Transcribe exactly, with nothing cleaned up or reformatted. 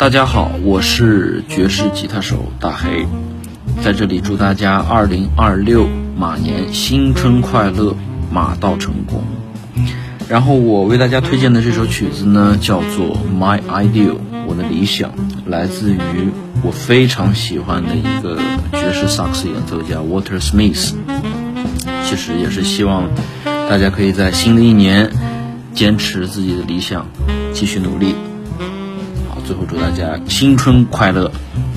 大家好，我是爵士吉他手大黑，在这里祝大家二零二六马年新春快乐，马到成功。然后我为大家推荐的这首曲子呢，叫做 My Ideal， 我的理想，来自于我非常喜欢的一个爵士萨克斯演奏家 Walter Smith。其实也是希望大家可以在新的一年坚持自己的理想，继续努力。好，最后祝大家新春快乐。